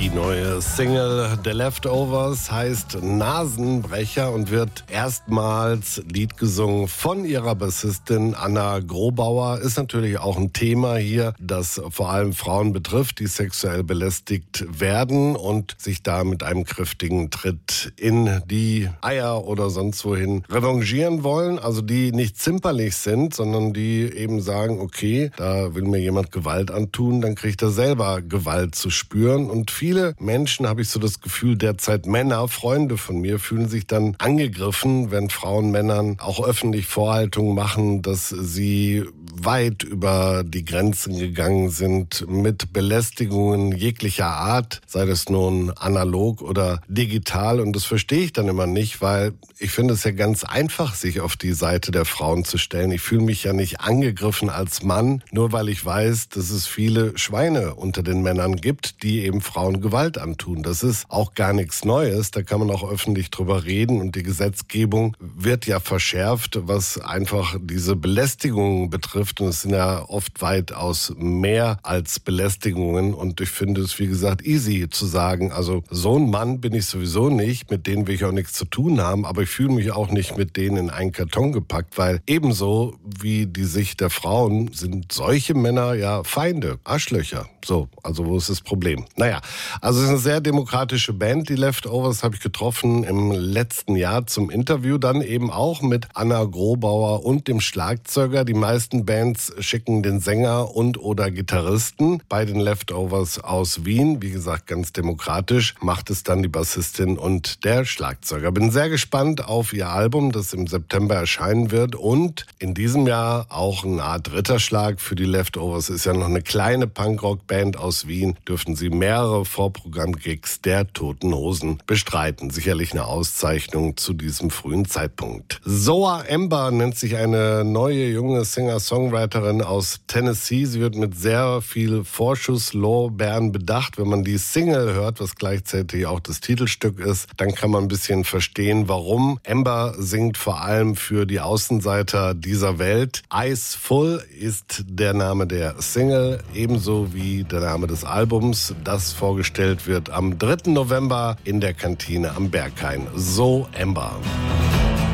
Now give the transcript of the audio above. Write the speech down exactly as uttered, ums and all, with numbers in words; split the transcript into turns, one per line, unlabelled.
Die neue Single The Leftovers heißt Nasenbrecher und wird erstmals Lied gesungen von ihrer Bassistin Anna Grobauer. Ist natürlich auch ein Thema hier, das vor allem Frauen betrifft, die sexuell belästigt werden und sich da mit einem kräftigen Tritt in die Eier oder sonst wohin revanchieren wollen. Also die nicht zimperlich sind, sondern die eben sagen, okay, da will mir jemand Gewalt antun, dann kriegt er selber Gewalt zu spüren. Und viele Menschen, habe ich so das Gefühl, derzeit Männer, Freunde von mir, fühlen sich dann angegriffen, wenn Frauen Männern auch öffentlich Vorhaltungen machen, dass sie weit über die Grenzen gegangen sind mit Belästigungen jeglicher Art, sei das nun analog oder digital. Und das verstehe ich dann immer nicht, weil ich finde es ja ganz einfach, sich auf die Seite der Frauen zu stellen. Ich fühle mich ja nicht angegriffen als Mann, nur weil ich weiß, dass es viele Schweine unter den Männern gibt, die eben Frauen Gewalt antun. Das ist auch gar nichts Neues. Da kann man auch öffentlich drüber reden. Und die Gesetzgebung wird ja verschärft, was einfach diese Belästigungen betrifft. Und es sind ja oft weitaus mehr als Belästigungen. Und ich finde es, wie gesagt, easy zu sagen, also so ein Mann bin ich sowieso nicht, mit denen will ich auch nichts zu tun haben, aber ich fühle mich auch nicht mit denen in einen Karton gepackt, weil ebenso wie die Sicht der Frauen sind solche Männer ja Feinde, Arschlöcher. So, also wo ist das Problem? Naja, also es ist eine sehr demokratische Band, die Leftovers, habe ich getroffen im letzten Jahr zum Interview, dann eben auch mit Anna Grobauer und dem Schlagzeuger. Die meisten Bands schicken den Sänger und oder Gitarristen. Bei den Leftovers aus Wien, wie gesagt, ganz demokratisch, macht es dann die Bassistin und der Schlagzeuger. Bin sehr gespannt auf ihr Album, das im September erscheinen wird und in diesem Jahr auch eine Art Ritterschlag für die Leftovers. Ist ja noch eine kleine Punkrock-Band aus Wien, dürften sie mehrere Vorprogramm-Gigs der Toten Hosen bestreiten. Sicherlich eine Auszeichnung zu diesem frühen Zeitpunkt. Zoa Ember nennt sich eine neue junge Singer-Songwriterin aus Tennessee. Sie wird mit sehr viel Vorschusslorbeeren bedacht. Wenn man die Single hört, was gleichzeitig auch das Titelstück ist, dann kann man ein bisschen verstehen, warum. Ember singt vor allem für die Außenseiter dieser Welt. Eyes Full ist der Name der Single, ebenso wie der Name des Albums, das vorgestellt wird am dritten November in der Kantine am Berghain. So Ember.